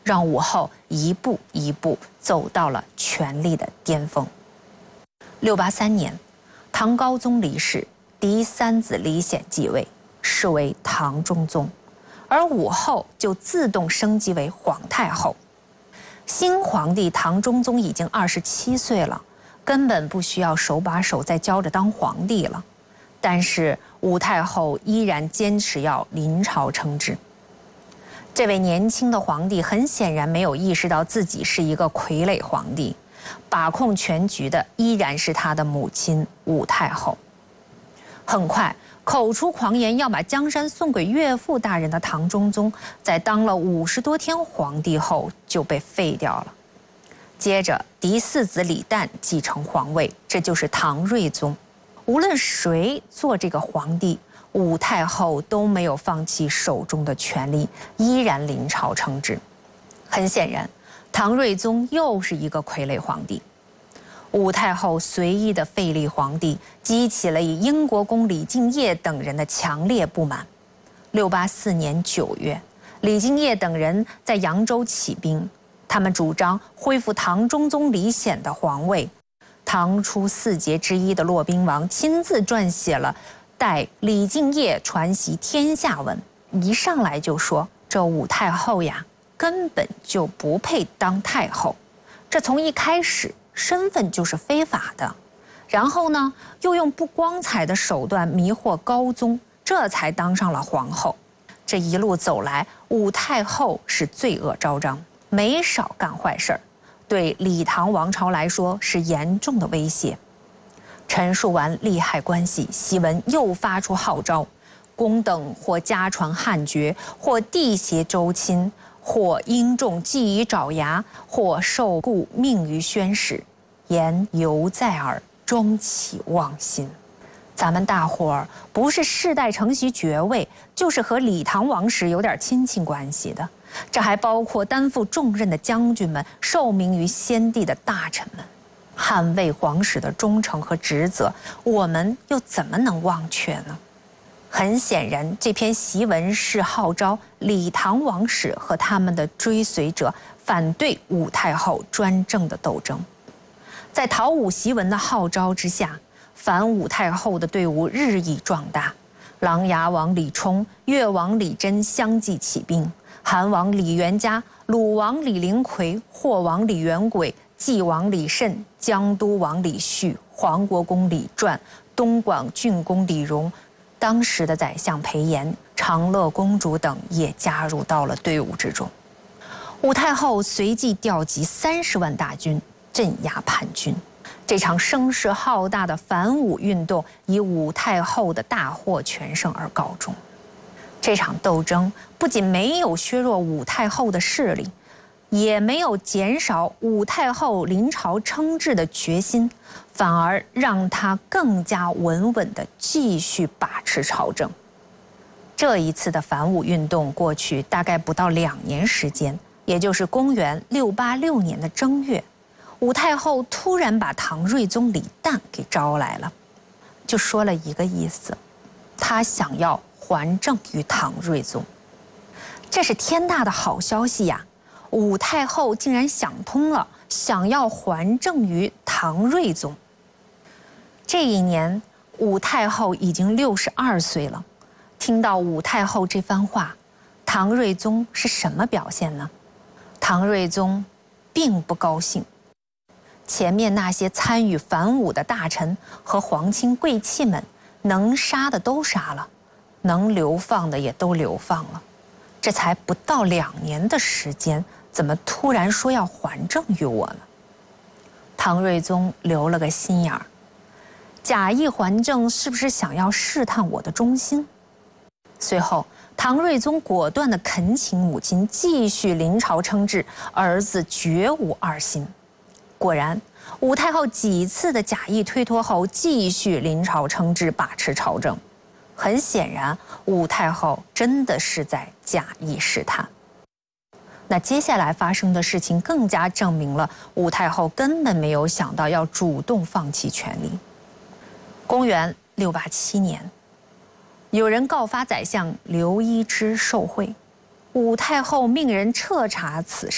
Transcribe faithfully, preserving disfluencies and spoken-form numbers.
让武后一步一步走到了权力的巅峰。六八三年，唐高宗离世，嫡三子李显继位，是为唐中宗，而武后就自动升级为皇太后。新皇帝唐中宗已经二十七岁了，根本不需要手把手再教着当皇帝了。但是武太后依然坚持要临朝称制。这位年轻的皇帝很显然没有意识到自己是一个傀儡皇帝，把控全局的依然是他的母亲武太后。很快，口出狂言要把江山送给岳父大人的唐中宗，在当了五十多天皇帝后就被废掉了。接着，嫡四子李旦继承皇位，这就是唐睿宗。无论谁做这个皇帝，武太后都没有放弃手中的权力，依然临朝称制。很显然，唐睿宗又是一个傀儡皇帝。武太后随意的废立皇帝，激起了以英国公李敬业等人的强烈不满。六八四年九月，李敬业等人在扬州起兵，他们主张恢复唐中宗李显的皇位。唐初四杰之一的骆宾王亲自撰写了代李敬业传习天下文，一上来就说这武太后呀，根本就不配当太后，这从一开始身份就是非法的。然后呢，又用不光彩的手段迷惑高宗，这才当上了皇后。这一路走来，武太后是罪恶昭彰，没少干坏事儿。对李唐王朝来说是严重的威胁。陈述完利害关系，檄文又发出号召：公等或家传汉爵，或地胁周亲，或因众计以爪牙，或受雇命于宣使，言犹在耳，终起妄心。咱们大伙儿不是世代承袭爵位，就是和李唐王室有点亲戚关系的。这还包括担负重任的将军们、受命于先帝的大臣们，捍卫皇室的忠诚和职责，我们又怎么能忘却呢？很显然，这篇檄文是号召李唐王室和他们的追随者反对武太后专政的斗争。在讨武檄文的号召之下，反武太后的队伍日益壮大，琅琊王李冲、越王李真相继起兵。韩王李元嘉、鲁王李灵魁、霍王李元轨、济王李慎、江都王李旭、黄国公李传、东广郡公李荣，当时的宰相裴炎、长乐公主等也加入到了队伍之中。武太后随即调集三十万大军镇压叛军。这场声势浩大的反武运动以武太后的大获全胜而告终。这场斗争不仅没有削弱武太后的势力，也没有减少武太后临朝称制的决心，反而让她更加稳稳地继续把持朝政。这一次的反武运动过去大概不到两年时间，也就是公元六八六年的正月，武太后突然把唐睿宗李旦给招来了，就说了一个意思，她想要还政于唐睿宗。这是天大的好消息呀！武太后竟然想通了，想要还政于唐睿宗。这一年，武太后已经六十二岁了。听到武太后这番话，唐睿宗是什么表现呢？唐睿宗并不高兴。前面那些参与反武的大臣和皇亲贵戚们，能杀的都杀了，能流放的也都流放了。这才不到两年的时间，怎么突然说要还政于我呢？唐睿宗留了个心眼儿，假意还政是不是想要试探我的忠心？随后，唐睿宗果断地恳请母亲继续临朝称制，儿子绝无二心。果然，武太后几次的假意推脱后，继续临朝称制，把持朝政。很显然，武太后真的是在假意试探。那接下来发生的事情更加证明了武太后根本没有想到要主动放弃权力。公元六八七年，有人告发宰相刘一之受贿，武太后命人彻查此事。